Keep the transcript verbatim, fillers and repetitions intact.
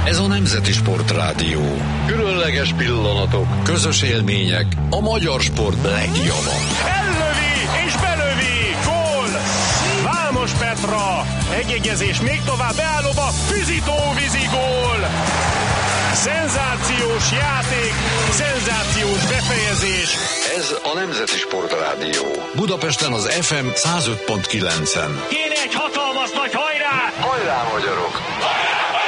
Ez a Nemzeti Sportrádió. Különleges pillanatok, közös élmények, a magyar sport legjava. Ellövi és belövi, gól! Vámos Petra, egyegyezés még tovább, beállóba, Füzitó vízi gól! Szenzációs játék, szenzációs befejezés. Ez a Nemzeti Sportrádió. Budapesten az ef em száz öt pont kilencen. Kéne egy hatalmas nagy hajrá! Hajrá, magyarok!